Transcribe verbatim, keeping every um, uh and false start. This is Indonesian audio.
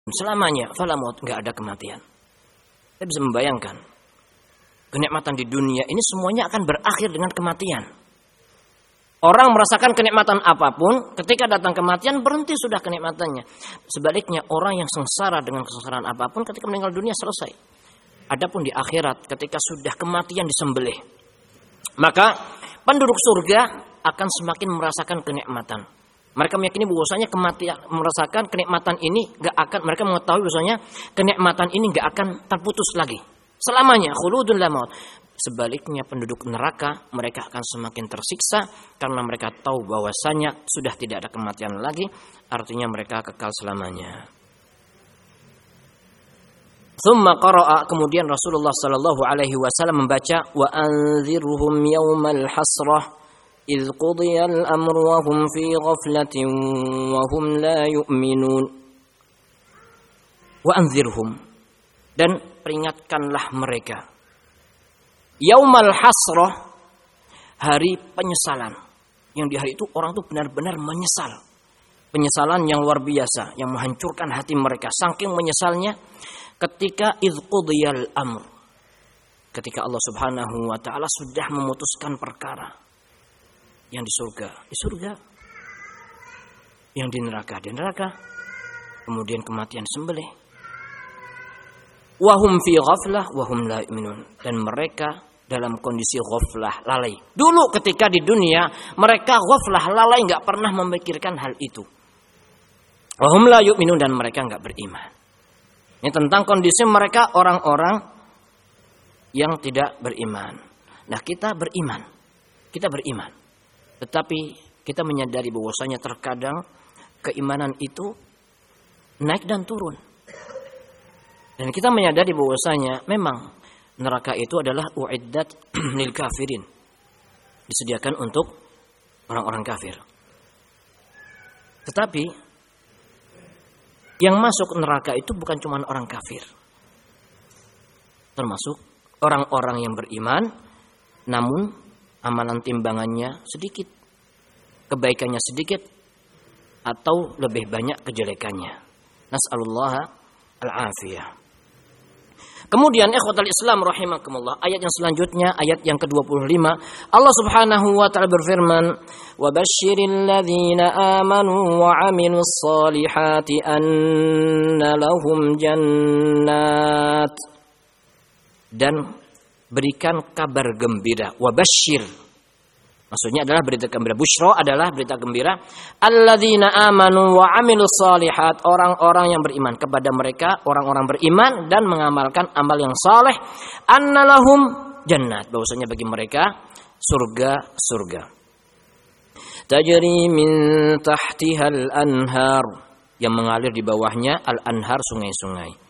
selamanya, fala maut, enggak ada kematian. Kita bisa membayangkan kenikmatan di dunia ini semuanya akan berakhir dengan kematian. Orang merasakan kenikmatan apapun, ketika datang kematian berhenti sudah kenikmatannya. Sebaliknya orang yang sengsara dengan kesengsaraan apapun, ketika meninggal dunia selesai. Adapun di akhirat, ketika sudah kematian disembelih, maka penduduk surga akan semakin merasakan kenikmatan. Mereka meyakini bahwasanya kematian, merasakan kenikmatan ini gak akan, mereka mengetahui bahwasanya kenikmatan ini gak akan terputus lagi selamanya, khuludun la maut. Sebaliknya penduduk neraka, mereka akan semakin tersiksa karena mereka tahu bahwasanya sudah tidak ada kematian lagi, artinya mereka kekal selamanya. Tsumma qara'a, kemudian Rasulullah sallallahu alaihi wasallam membaca, wa anzirhum yaumal hasrah idz qudiyal amru wa hum fi ghaflatin wa hum la yu'minun. Wa anzirhum, dan peringatkanlah mereka. Yaumal hasrah, hari penyesalan. Yang di hari itu orang itu benar-benar menyesal. Penyesalan yang luar biasa, yang menghancurkan hati mereka. Saking menyesalnya ketika idz qudiyal amr, ketika Allah Subhanahu wa taala sudah memutuskan perkara. Yang di surga, di surga. Yang di neraka, di neraka. Kemudian kematian sembelih. Wa hum fi ghaflah wa hum la yu'minun, dan mereka dalam kondisi ghaflah, lalai. Dulu ketika di dunia mereka ghaflah, lalai, enggak pernah memikirkan hal itu. Wa hum la yu'minun, dan mereka enggak beriman. Ini tentang kondisi mereka orang-orang yang tidak beriman. Nah, kita beriman. Kita beriman. Tetapi kita menyadari bahwasanya terkadang keimanan itu naik dan turun. Dan kita menyadari bahwasanya memang neraka itu adalah uiddat lil kafirin. Disediakan untuk orang-orang kafir. Tetapi yang masuk neraka itu bukan cuma orang kafir. Termasuk orang-orang yang beriman, namun amalan timbangannya sedikit, kebaikannya sedikit, atau lebih banyak kejelekannya. Nas'alullah al-afiyah. Kemudian ikhwatal Islam rahimakumullah, ayat yang selanjutnya, ayat yang kedua puluh lima, Allah Subhanahu wa taala berfirman, "Wa basyiril ladzina amanu wa 'amilus solihati anna lahum jannat." Dan berikan kabar gembira, wa basyir. Maksudnya adalah berita gembira. Busyra adalah berita gembira. Alladzina amanu wa 'amilus shalihat, orang-orang yang beriman. Kepada mereka orang-orang beriman dan mengamalkan amal yang saleh, annalahum jannat, bahwasanya bagi mereka surga-surga. Tajri min tahtihal anhar, yang mengalir di bawahnya al-anhar, sungai-sungai.